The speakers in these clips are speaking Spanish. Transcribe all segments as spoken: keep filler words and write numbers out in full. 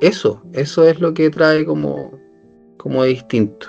eso, eso es lo que trae como, como distinto.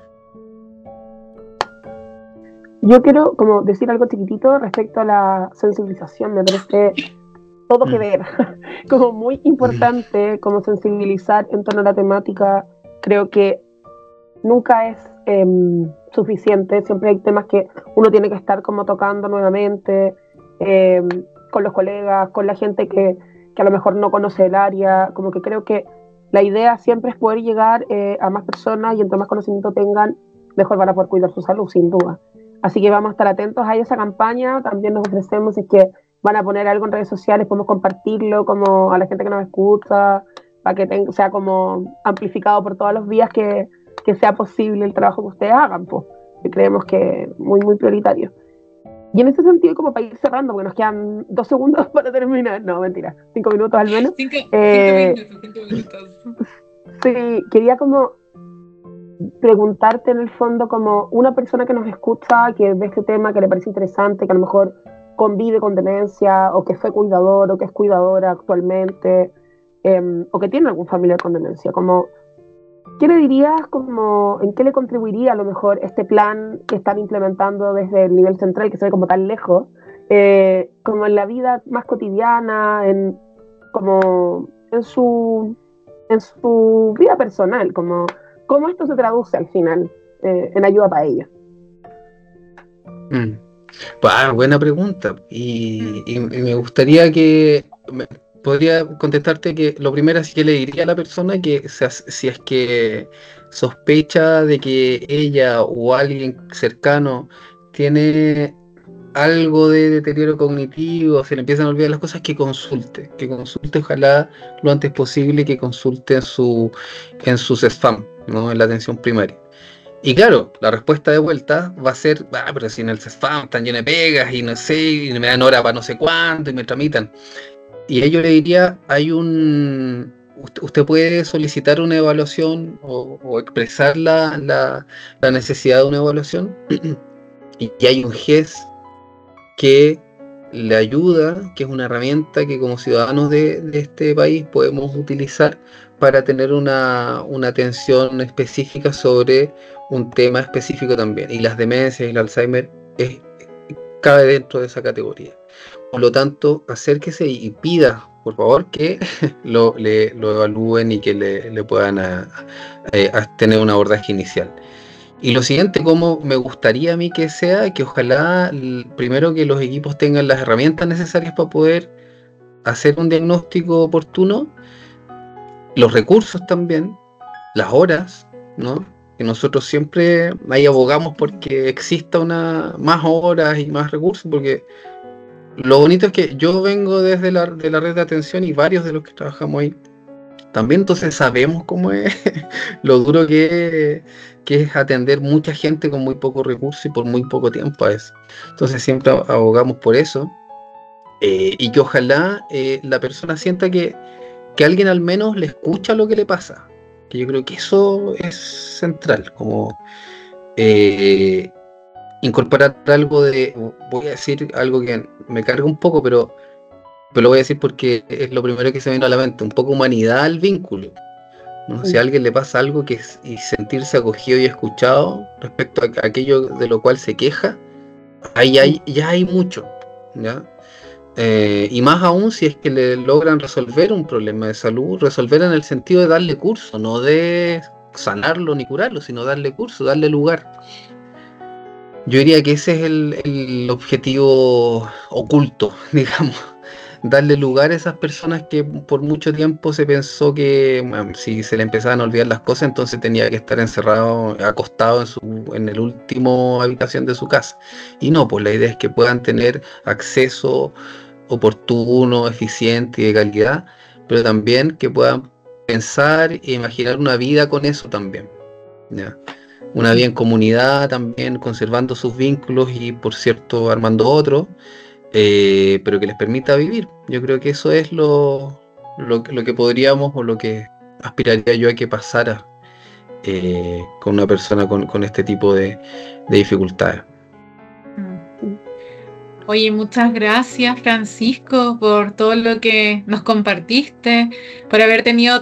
Yo quiero como decir algo chiquitito respecto a la sensibilización. Me parece todo que ver, como muy importante como sensibilizar en torno a la temática. Creo que nunca es eh, suficiente, siempre hay temas que uno tiene que estar como tocando nuevamente eh, con los colegas, con la gente que, que a lo mejor no conoce el área. Como que creo que la idea siempre es poder llegar eh, a más personas, y entre más conocimiento tengan, mejor van a poder cuidar su salud, sin duda. Así que vamos a estar atentos a esa campaña. También nos ofrecemos, si es que van a poner algo en redes sociales, podemos compartirlo como a la gente que nos escucha, para que tenga, sea como amplificado por todas las vías que, que sea posible el trabajo que ustedes hagan, pues, que creemos que es muy, muy prioritario. Y en ese sentido, como para ir cerrando, porque nos quedan dos segundos para terminar, no, mentira, cinco minutos al menos. Cinco, eh, cinco minutos, cinco minutos. Sí, quería como preguntarte en el fondo, como una persona que nos escucha, que ve este tema, que le parece interesante, que a lo mejor convive con demencia, o que fue cuidador, o que es cuidadora actualmente, eh, o que tiene algún familiar con demencia, como, ¿qué le dirías, como, en qué le contribuiría a lo mejor este plan que están implementando desde el nivel central, que se ve como tan lejos, eh, como en la vida más cotidiana, en, como en su, en su vida personal, como cómo esto se traduce al final eh, en ayuda para ellos? Mm. Ah, buena pregunta. Y, y, y me gustaría que me, podría contestarte que lo primero es que le diría a la persona que se, si es que sospecha de que ella o alguien cercano tiene algo de deterioro cognitivo, se le empiezan a olvidar las cosas, que consulte, que consulte ojalá lo antes posible, que consulte en su en sus spam, ¿no? En la atención primaria. Y claro, la respuesta de vuelta va a ser, ah, pero si en el spam están llenos de pegas y no sé, y me dan hora para no sé cuánto y me tramitan. Y a ello le diría, hay un... Usted, usted puede solicitar una evaluación o, o expresar la, la, la necesidad de una evaluación y hay un G E S que le ayuda, que es una herramienta que como ciudadanos de, de este país podemos utilizar para tener una, una atención específica sobre un tema específico también. Y las demencias y el Alzheimer es, cabe dentro de esa categoría. Por lo tanto, acérquese y pida, por favor, que lo, le, lo evalúen y que le, le puedan a, a, a tener un abordaje inicial. Y lo siguiente, como me gustaría a mí que sea, que ojalá primero que los equipos tengan las herramientas necesarias para poder hacer un diagnóstico oportuno, los recursos también, las horas, ¿no? Que nosotros siempre ahí abogamos porque exista una, más horas y más recursos, porque lo bonito es que yo vengo desde la, de la red de atención y varios de los que trabajamos ahí también, entonces sabemos cómo es lo duro que, que es atender mucha gente con muy pocos recursos y por muy poco tiempo a veces. Entonces siempre abogamos por eso, eh, y que ojalá eh, la persona sienta que, que alguien al menos le escucha lo que le pasa, que yo creo que eso es central, como eh, incorporar algo de, voy a decir algo que me carga un poco, pero pero lo voy a decir porque es lo primero que se me vino a la mente, un poco humanidad al vínculo, ¿no? Si a alguien le pasa algo, que es, y sentirse acogido y escuchado respecto a aquello de lo cual se queja, ahí hay, ya hay mucho, ¿ya? Eh, y más aún si es que le logran resolver un problema de salud, resolver en el sentido de darle curso, no de sanarlo ni curarlo, sino darle curso, darle lugar. Yo diría que ese es el, el objetivo oculto, digamos. Darle lugar a esas personas que por mucho tiempo se pensó que bueno, si se le empezaban a olvidar las cosas, entonces tenía que estar encerrado, acostado en, su, en el último habitación de su casa. Y no, pues la idea es que puedan tener acceso oportuno, eficiente y de calidad, pero también que puedan pensar e imaginar una vida con eso también, ¿ya? Una vida en comunidad también, conservando sus vínculos y, por cierto, armando otros. Eh, pero que les permita vivir. Yo creo que eso es lo, lo, lo que podríamos o lo que aspiraría yo a que pasara eh, con una persona con, con este tipo de, de dificultades. Oye, muchas gracias, Francisco, por todo lo que nos compartiste, por haber tenido